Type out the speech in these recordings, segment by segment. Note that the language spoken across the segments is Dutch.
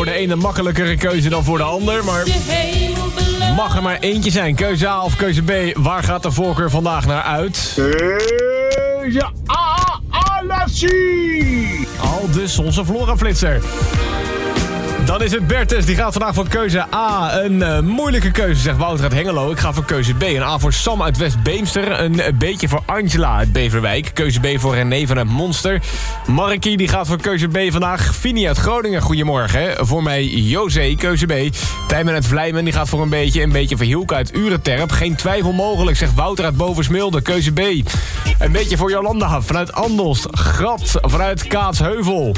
voor de ene makkelijkere keuze dan voor de ander, maar mag er maar eentje zijn. Keuze A of keuze B, waar gaat de voorkeur vandaag naar uit? Keuze A, Alessi! Al dus onze Flora-flitser. Dan is het Bertus, die gaat vandaag voor keuze A. Een moeilijke keuze, zegt Wouter uit Hengelo. Ik ga voor keuze B. Een A voor Sam uit West-Beemster. Een beetje voor Angela uit Beverwijk. Keuze B voor René vanuit Monster. Markie, die gaat voor keuze B vandaag. Fini uit Groningen, goedemorgen. Voor mij José, keuze B. Tijmen uit Vlijmen, die gaat voor een beetje voor Hielke uit Urenterp. Geen twijfel mogelijk, zegt Wouter uit Bovensmilde. Keuze B. Een beetje voor Jolanda vanuit Andelst. Grat vanuit Kaatsheuvel.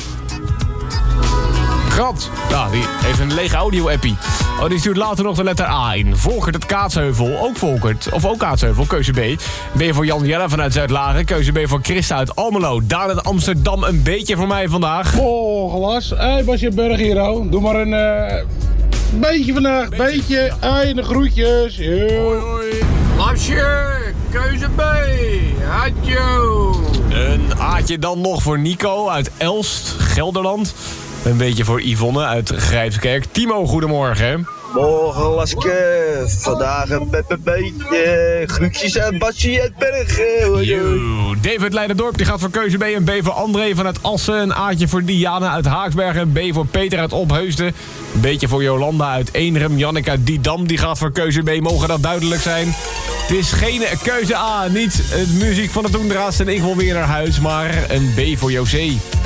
Grat. Ja, die heeft een lege audio-appie. Oh, die stuurt later nog de letter A in. Volkert het Kaatsheuvel. Ook Volkert. Of ook Kaatsheuvel. Keuze B. B voor Jan Jelle vanuit Zuid-Laren. Keuze B voor Christa uit Almelo. Daan uit Amsterdam. Een beetje voor mij vandaag. Oh, glas. Hé, Basje Berg hier, oh. Doe maar een beetje vandaag. Beetje. Hé, de groetjes. Hoi, hoi. Lapsje, keuze B. Hadjo. Een A'tje dan nog voor Nico uit Elst, Gelderland. Een beetje voor Yvonne uit Grijpskerk. Timo, goedemorgen. Morgen, Laske. Vandaag een beetje groetjes aan Basje uit Bergen. Yo. David Leiderdorp, die gaat voor keuze B. Een B voor André vanuit Assen. Een A'tje voor Diana uit Haaksbergen. Een B voor Peter uit Opheusden. Een beetje voor Jolanda uit Eenrum. Janneke uit Didam, die gaat voor keuze B. Mogen dat duidelijk zijn? Het is geen keuze A. Niet muziek van de Toendra's en ik wil weer naar huis. Maar een B voor José.